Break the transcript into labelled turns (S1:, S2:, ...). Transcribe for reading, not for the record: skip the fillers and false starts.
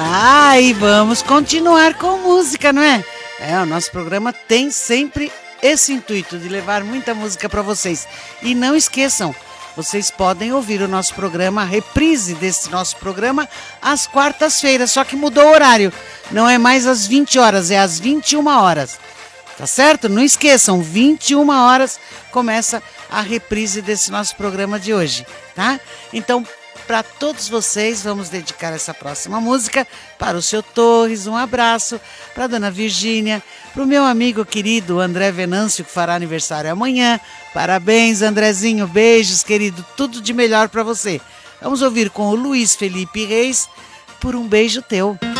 S1: E vamos continuar com música, não é? O nosso programa tem sempre esse intuito de levar muita música para vocês. E não esqueçam, vocês podem ouvir o nosso programa, a reprise desse nosso programa, às quartas-feiras, só que mudou o horário. Não é mais às 20 horas, é às 21 horas. Tá certo? Não esqueçam, 21 horas começa a reprise desse nosso programa de hoje, tá? Então, para todos vocês, vamos dedicar essa próxima música para o seu Torres, um abraço, para a dona Virgínia, para o meu amigo querido André Venâncio, que fará aniversário amanhã. Parabéns, Andrezinho, beijos, querido, tudo de melhor para você. Vamos ouvir com o Luiz Felipe Reis, Por um Beijo Teu.